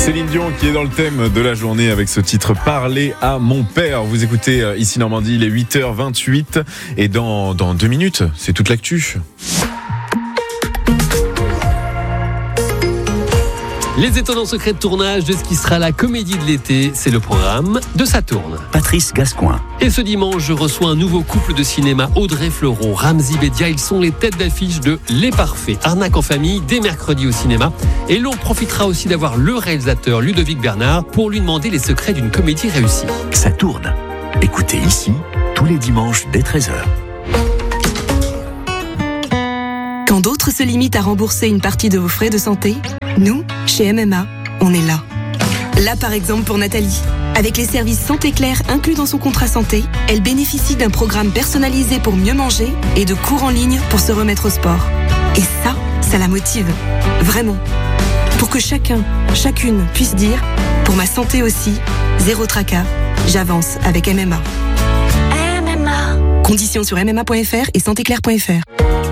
Céline Dion qui est dans le thème de la journée avec ce titre « Parler à mon père ». Vous écoutez Ici Normandie, il est 8h28 et dans 2 minutes, c'est toute l'actu. Les étonnants secrets de tournage de ce qui sera la comédie de l'été, c'est le programme de Ça tourne. Patrice Gascoin. Et ce dimanche, je reçois un nouveau couple de cinéma, Audrey Fleurot, Ramzy Bedia. Ils sont les têtes d'affiche de Les Parfaits, arnaque en famille, dès mercredi au cinéma. Et l'on profitera aussi d'avoir le réalisateur Ludovic Bernard pour lui demander les secrets d'une comédie réussie. Ça tourne. Écoutez ici, tous les dimanches dès 13h. Quand d'autres se limitent à rembourser une partie de vos frais de santé, nous, chez MMA, on est là. Là, par exemple, pour Nathalie. Avec les services Santé Claire inclus dans son contrat santé, elle bénéficie d'un programme personnalisé pour mieux manger et de cours en ligne pour se remettre au sport. Et ça la motive. Vraiment. Pour que chacune puisse dire « Pour ma santé aussi, zéro tracas, j'avance avec MMA ». MMA. Conditions sur mma.fr et santéclaire.fr.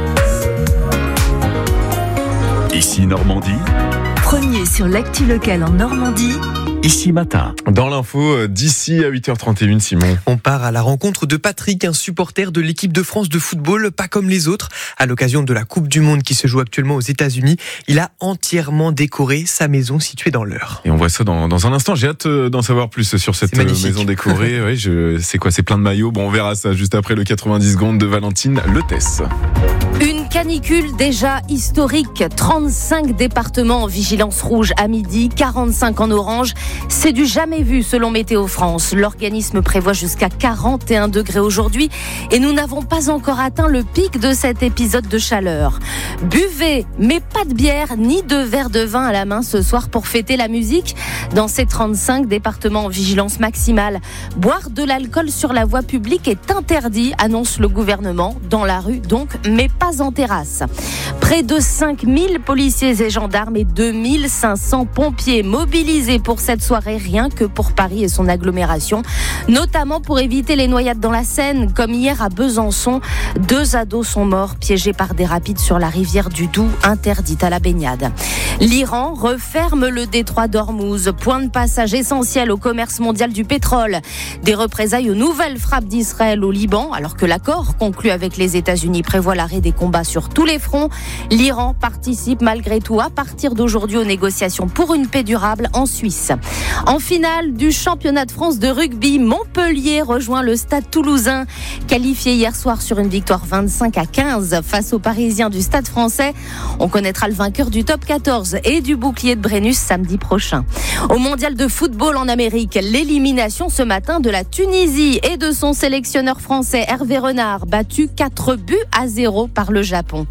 Ici Normandie. Premier sur l'actu locale en Normandie. Ici matin. Dans l'info d'ici à 8h31, Simon. On part à la rencontre de Patrick, un supporter de l'équipe de France de football, pas comme les autres. À l'occasion de la Coupe du Monde qui se joue actuellement aux États-Unis, il a entièrement décoré sa maison située dans l'Eure. Et on voit ça dans un instant. J'ai hâte d'en savoir plus sur cette maison décorée. Oui, c'est quoi ? C'est plein de maillots. Bon, on verra ça juste après le 90 secondes de Valentine Letès. Une canicule déjà historique, 35 départements en vigilance rouge à midi, 45 en orange. C'est du jamais vu selon Météo France. L'organisme prévoit jusqu'à 41 degrés aujourd'hui et nous n'avons pas encore atteint le pic de cet épisode de chaleur. Buvez, mais pas de bière ni de verre de vin à la main ce soir pour fêter la musique. Dans ces 35 départements en vigilance maximale, boire de l'alcool sur la voie publique est interdit, annonce le gouvernement. Dans la rue donc, mais pas en terrasse. Près de 5000 policiers et gendarmes et 2500 pompiers mobilisés pour cette soirée, rien que pour Paris et son agglomération, notamment pour éviter les noyades dans la Seine, comme hier à Besançon. 2 ados sont morts piégés par des rapides sur la rivière du Doubs, interdite à la baignade. L'Iran referme le détroit d'Ormuz, point de passage essentiel au commerce mondial du pétrole. Des représailles aux nouvelles frappes d'Israël au Liban, alors que l'accord conclu avec les États-Unis prévoit l'arrêt des combats sur tous les fronts. L'Iran participe malgré tout à partir d'aujourd'hui aux négociations pour une paix durable en Suisse. En finale du championnat de France de rugby, Montpellier rejoint le Stade Toulousain, qualifié hier soir sur une victoire 25-15 face aux Parisiens du Stade Français. On connaîtra le vainqueur du top 14 et du bouclier de Brennus samedi prochain. Au mondial de football en Amérique, l'élimination ce matin de la Tunisie et de son sélectionneur français Hervé Renard, battu 4-0 par le Japon.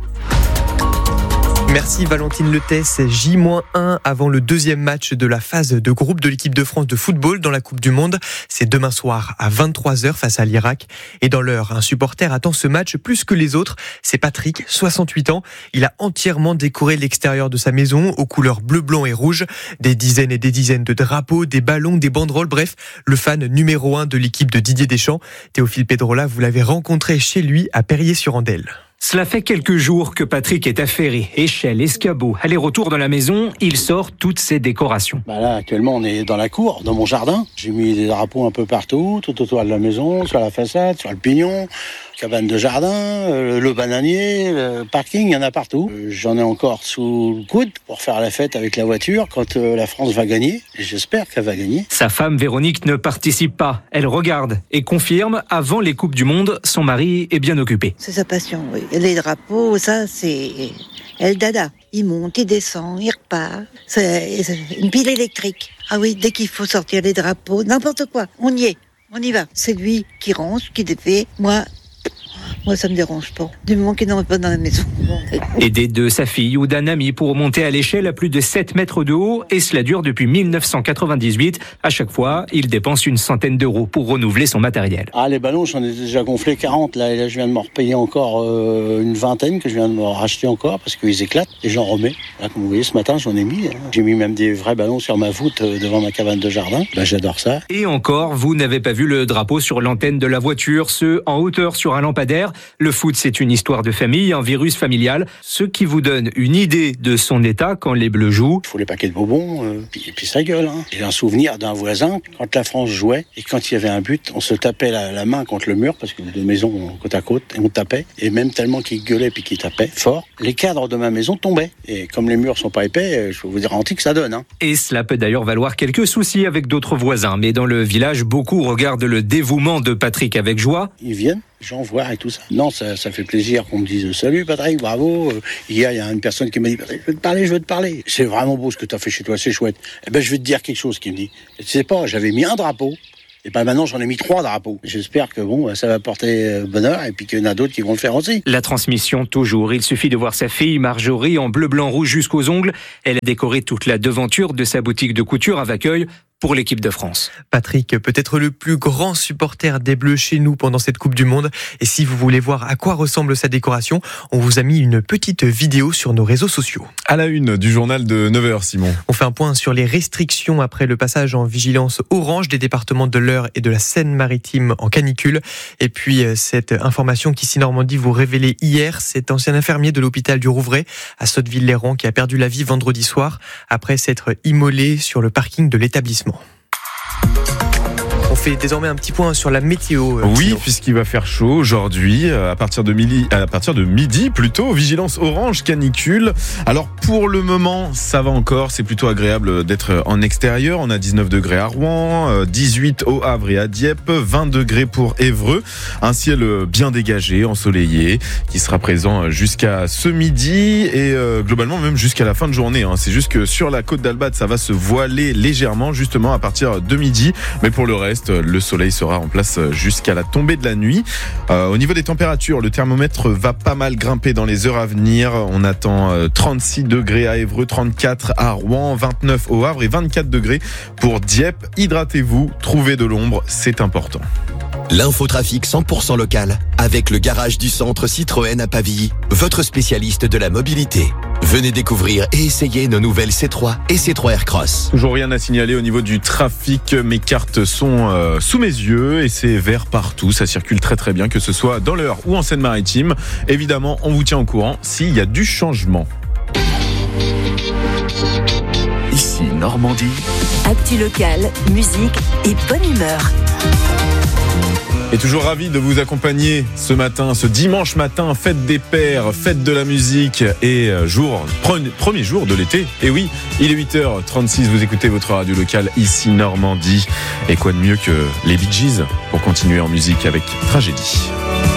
Merci Valentine Letès. J-1 avant le deuxième match de la phase de groupe de l'équipe de France de football dans la Coupe du Monde. C'est demain soir à 23h face à l'Irak. Et dans l'heure, un supporter attend ce match plus que les autres. C'est Patrick, 68 ans. Il a entièrement décoré l'extérieur de sa maison aux couleurs bleu, blanc et rouge. Des dizaines et des dizaines de drapeaux, des ballons, des banderoles. Bref, le fan numéro 1 de l'équipe de Didier Deschamps. Théophile Pedrola, vous l'avez rencontré chez lui à Périer-sur-Andelle. Cela fait quelques jours que Patrick est affairé. Échelle, escabeau, aller-retour dans la maison, il sort toutes ses décorations. Là, actuellement, on est dans la cour, dans mon jardin. J'ai mis des drapeaux un peu partout, tout autour de la maison, sur la façade, sur le pignon, cabane de jardin, le bananier, le parking, il y en a partout. J'en ai encore sous le coude pour faire la fête avec la voiture quand la France va gagner. Et j'espère qu'elle va gagner. Sa femme Véronique ne participe pas. Elle regarde et confirme, avant les Coupes du Monde, son mari est bien occupé. C'est sa passion, oui. Les drapeaux, ça, c'est El Dada. Il monte, il descend, il repart. C'est une pile électrique. Ah oui, dès qu'il faut sortir les drapeaux, n'importe quoi, on y est, on y va. C'est lui qui range, qui défait. Moi, ça me dérange pas. Du moment qu'il n'en est pas dans la maison. Aidé de sa fille ou d'un ami pour monter à l'échelle à plus de 7 mètres de haut, et cela dure depuis 1998. À chaque fois, il dépense une centaine d'euros pour renouveler son matériel. Les ballons, j'en ai déjà gonflé 40. Là, et là, je viens de m'en repayer encore une vingtaine que je viens de me racheter encore parce qu'ils éclatent. Et j'en remets. Là, comme vous voyez, ce matin, j'en ai mis. J'ai mis même des vrais ballons sur ma voûte devant ma cabane de jardin. J'adore ça. Et encore, vous n'avez pas vu le drapeau sur l'antenne de la voiture, ceux en hauteur sur un lampadaire. Le foot, c'est une histoire de famille, un virus familial, ce qui vous donne une idée de son état quand les Bleus jouent. Il faut les paquets de bonbons, et puis ça gueule. J'ai un souvenir d'un voisin, quand la France jouait, et quand il y avait un but, on se tapait la main contre le mur, parce que deux maisons côte à côte, et on tapait. Et même tellement qu'il gueulait puis qu'il tapait fort, les cadres de ma maison tombaient. Et comme les murs sont pas épais, je peux vous garantir que ça donne. Et cela peut d'ailleurs valoir quelques soucis avec d'autres voisins. Mais dans le village, beaucoup regardent le dévouement de Patrick avec joie. Ils viennent, j'en vois et tout ça. Non, ça fait plaisir qu'on me dise « Salut Patrick, bravo ». Hier, il y a une personne qui m'a dit « Patrick, je veux te parler. C'est vraiment beau ce que tu as fait chez toi, c'est chouette. » Eh ben, je vais te dire quelque chose, qui me dit « Tu sais pas, j'avais mis un drapeau. Et ben maintenant, j'en ai mis 3 drapeaux. J'espère que ça va porter bonheur et puis qu'il y en a d'autres qui vont le faire aussi. » La transmission, toujours. Il suffit de voir sa fille, Marjorie, en bleu, blanc, rouge jusqu'aux ongles. Elle a décoré toute la devanture de sa boutique de couture à Vaqueuil pour l'équipe de France. Patrick, peut-être le plus grand supporter des Bleus chez nous pendant cette Coupe du Monde. Et si vous voulez voir à quoi ressemble sa décoration, on vous a mis une petite vidéo sur nos réseaux sociaux. À la une du journal de 9h, Simon. On fait un point sur les restrictions après le passage en vigilance orange des départements de l'Eure et de la Seine-Maritime en canicule. Et puis cette information qu'ici Normandie vous révélait hier, cet ancien infirmier de l'hôpital du Rouvray à Sotteville-les-Rangs qui a perdu la vie vendredi soir après s'être immolé sur le parking de l'établissement. On fait désormais un petit point sur la météo. Oui, puisqu'il va faire chaud aujourd'hui, à partir de midi plutôt, vigilance orange canicule. Alors pour le moment, ça va encore, c'est plutôt agréable d'être en extérieur. On a 19 degrés à Rouen, 18 au Havre et à Dieppe, 20 degrés pour Évreux. Un ciel bien dégagé, ensoleillé, qui sera présent jusqu'à ce midi et globalement même jusqu'à la fin de journée. C'est juste que sur la côte d'Albade, ça va se voiler légèrement justement à partir de midi. Mais pour le reste, le soleil sera en place jusqu'à la tombée de la nuit. Au niveau des températures, le thermomètre va pas mal grimper dans les heures à venir. On attend 36 degrés à Évreux, 34 à Rouen, 29 au Havre et 24 degrés pour Dieppe. Hydratez-vous, trouvez de l'ombre, c'est important. L'infotrafic 100% local avec le garage du centre Citroën à Pavilly, votre spécialiste de la mobilité. Venez découvrir et essayer nos nouvelles C3 et C3 Aircross. Toujours rien à signaler au niveau du trafic. Mes cartes sont sous mes yeux et c'est vert partout. Ça circule très très bien, que ce soit dans l'Eure ou en Seine-Maritime. Évidemment, on vous tient au courant s'il y a du changement. Ici Normandie. Actu locale, musique et bonne humeur. Et toujours ravi de vous accompagner ce matin, ce dimanche matin, fête des pères, fête de la musique et premier jour de l'été. Et oui, il est 8h36, vous écoutez votre radio locale ici Normandie. Et quoi de mieux que les Bee Gees pour continuer en musique avec Tragédie.